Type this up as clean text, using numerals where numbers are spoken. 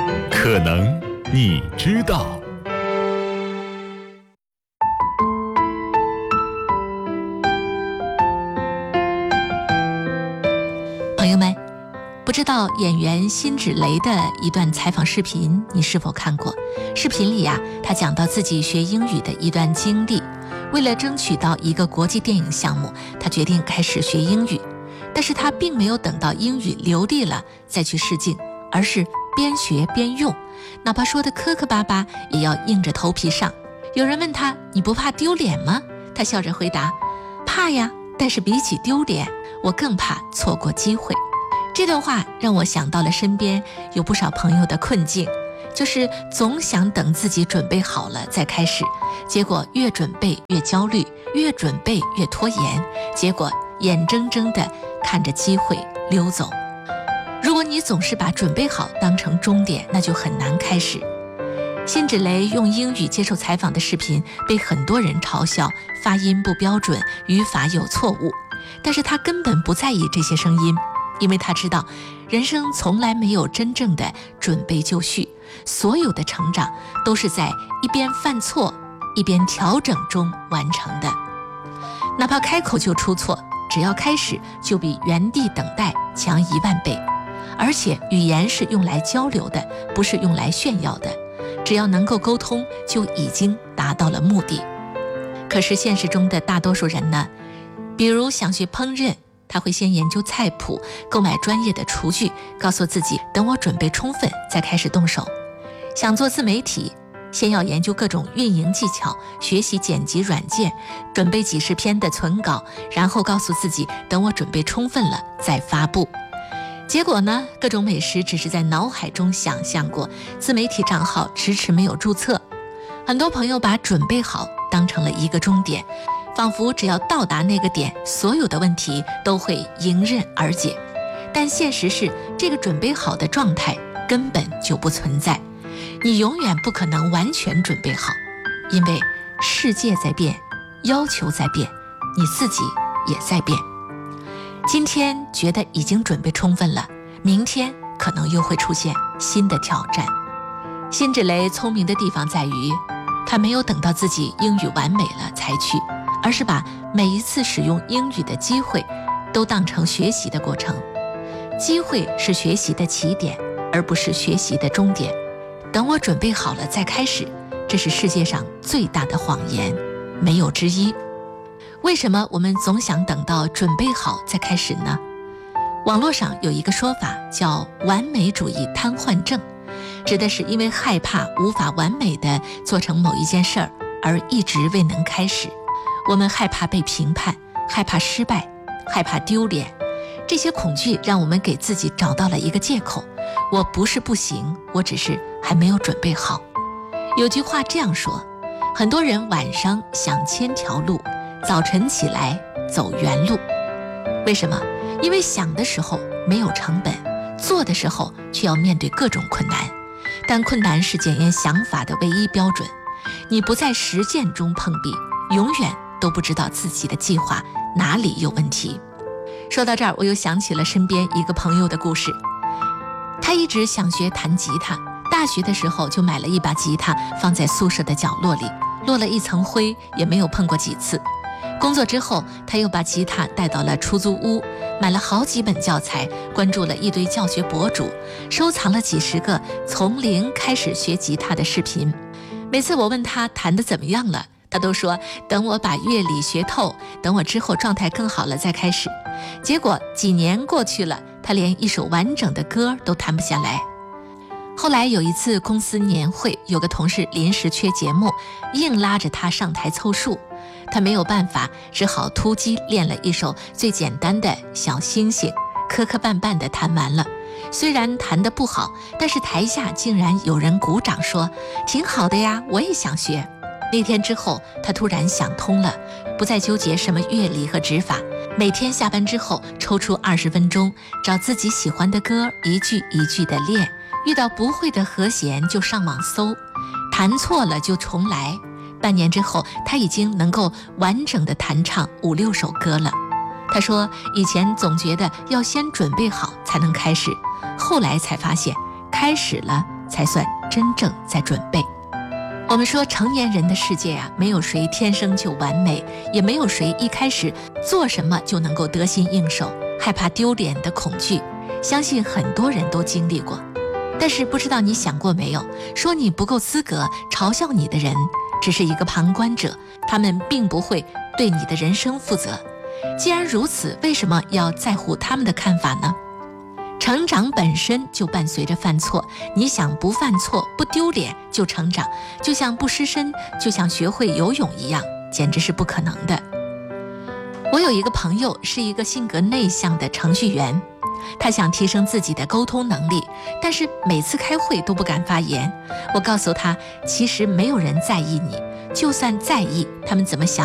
可能你知道。 朋友们，不知道演员辛芷蕾的一段采访视频你是否看过？视频里他讲到自己学英语的一段经历。为了争取到一个国际电影项目，他决定开始学英语。但是他并没有等到英语流利了再去试镜，而是边学边用，哪怕说的磕磕巴巴也要硬着头皮上。有人问他，你不怕丢脸吗？他笑着回答，怕呀，但是比起丢脸，我更怕错过机会。这段话让我想到了身边有不少朋友的困境，就是总想等自己准备好了再开始，结果越准备越焦虑，越准备越拖延，结果眼睁睁地看着机会溜走。如果你总是把准备好当成终点，那就很难开始。辛芷蕾用英语接受采访的视频被很多人嘲笑发音不标准，语法有错误，但是她根本不在意这些声音，因为她知道人生从来没有真正的准备就绪，所有的成长都是在一边犯错一边调整中完成的。哪怕开口就出错，只要开始就比原地等待强10000倍。而且语言是用来交流的，不是用来炫耀的，只要能够沟通就已经达到了目的。可是现实中的大多数人呢，比如想学烹饪，他会先研究菜谱，购买专业的厨具，告诉自己等我准备充分再开始动手。想做自媒体，先要研究各种运营技巧，学习剪辑软件，准备几十篇的存稿，然后告诉自己等我准备充分了再发布。结果呢，各种美食只是在脑海中想象过，自媒体账号迟迟没有注册。很多朋友把准备好当成了一个终点，仿佛只要到达那个点，所有的问题都会迎刃而解。但现实是，这个准备好的状态根本就不存在，你永远不可能完全准备好，因为世界在变，要求在变，你自己也在变。今天觉得已经准备充分了，明天可能又会出现新的挑战。辛芷蕾聪明的地方在于，她没有等到自己英语完美了才去，而是把每一次使用英语的机会都当成学习的过程。机会是学习的起点，而不是学习的终点。等我准备好了再开始，这是世界上最大的谎言，没有之一。为什么我们总想等到准备好再开始呢？网络上有一个说法叫完美主义瘫痪症，指的是因为害怕无法完美地做成某一件事儿而一直未能开始。我们害怕被评判，害怕失败，害怕丢脸，这些恐惧让我们给自己找到了一个借口，我不是不行，我只是还没有准备好。有句话这样说，很多人晚上想千条路，早晨起来走原路。为什么？因为想的时候没有成本，做的时候却要面对各种困难。但困难是检验想法的唯一标准，你不在实践中碰壁，永远都不知道自己的计划哪里有问题。说到这儿，我又想起了身边一个朋友的故事。他一直想学弹吉他，大学的时候就买了一把吉他放在宿舍的角落里，落了一层灰，也没有碰过几次。工作之后，他又把吉他带到了出租屋，买了好几本教材，关注了一堆教学博主，收藏了几十个从零开始学吉他的视频。每次我问他弹得怎么样了，他都说等我把乐理学透，等我之后状态更好了再开始。结果几年过去了，他连一首完整的歌都弹不下来。后来有一次公司年会，有个同事临时缺节目，硬拉着他上台凑数，他没有办法，只好突击练了一首最简单的小星星，磕磕绊绊地弹完了。虽然弹得不好，但是台下竟然有人鼓掌说挺好的呀，我也想学。那天之后，他突然想通了，不再纠结什么乐理和指法，每天下班之后抽出20分钟，找自己喜欢的歌，一句一句地练，遇到不会的和弦就上网搜，弹错了就重来。半年之后，他已经能够完整地弹唱5-6首歌了。他说以前总觉得要先准备好才能开始，后来才发现开始了才算真正在准备。我们说成年人的世界没有谁天生就完美，也没有谁一开始做什么就能够得心应手。害怕丢脸的恐惧，相信很多人都经历过。但是不知道你想过没有，说你不够资格，嘲笑你的人只是一个旁观者，他们并不会对你的人生负责。既然如此，为什么要在乎他们的看法呢？成长本身就伴随着犯错，你想不犯错不丢脸就成长，就像不失身，就像学会游泳一样，简直是不可能的。我有一个朋友是一个性格内向的程序员，他想提升自己的沟通能力，但是每次开会都不敢发言。我告诉他，其实没有人在意你，就算在意，他们怎么想